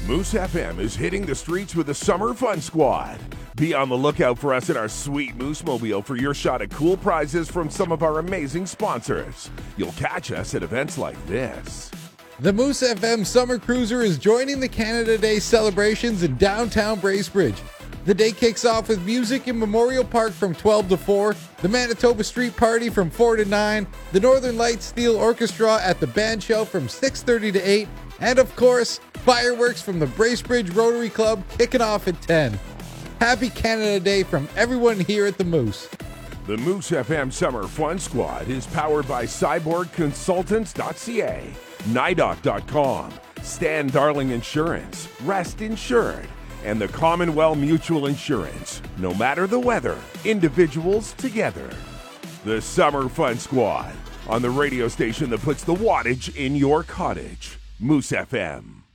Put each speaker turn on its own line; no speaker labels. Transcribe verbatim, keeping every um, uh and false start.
Moose F M is hitting the streets with the Summer Fun Squad. Be on the lookout for us in our sweet Moose Mobile for your shot at cool prizes from some of our amazing sponsors. You'll catch us at events like this.
The Moose F M Summer Cruiser is joining the Canada Day celebrations in downtown Bracebridge. The day kicks off with music in Memorial Park from twelve to four, the Manitoba Street Party from four to nine, the Northern Lights Steel Orchestra at the Band Shell from six thirty to eight, and of course, fireworks from the Bracebridge Rotary Club kicking off at ten. Happy Canada Day from everyone here at the Moose.
The Moose F M Summer Fun Squad is powered by cyborg consultants dot c a, nidoc dot com, Stan Darling Insurance, Rest Insured, and the Commonwealth Mutual Insurance. No matter the weather, individuals together. The Summer Fun Squad, on the radio station that puts the wattage in your cottage. Moose F M.